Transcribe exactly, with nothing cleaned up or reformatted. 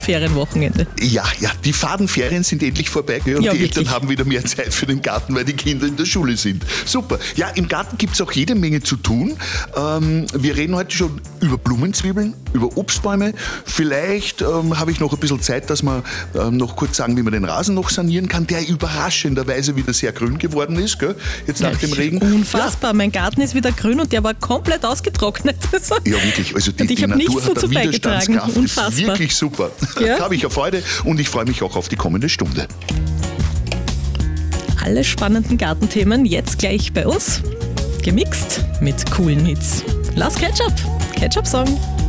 Ferienwochenende. Ja, ja, die Fadenferien sind endlich vorbei, gell? Und Ja, die wirklich. Eltern haben wieder mehr Zeit für den Garten, weil die Kinder in der Schule sind. Super. Ja, im Garten gibt es auch jede Menge zu tun. Ähm, wir reden heute schon über Blumenzwiebeln, über Obstbäume. Vielleicht ähm, habe ich noch ein bisschen Zeit, dass wir ähm, noch kurz sagen, wie man den Rasen noch sanieren kann, der überraschenderweise wieder sehr grün geworden ist, gell? Jetzt nach Ja, dem Regen. Unfassbar. Mein Garten ist wieder grün und der war komplett ausgetrocknet. Ja, wirklich. Also die, Und ich die habe nichts Natur hat dazu eine beigetragen. Widerstandskraft. Ist Unfassbar. wirklich super. Ja? Da habe ich ja Freude und ich freue mich auch auf die kommende Stunde. Alle spannenden Gartenthemen jetzt gleich bei uns. Gemixt mit coolen Hits. Last Ketchup. Ketchup Song.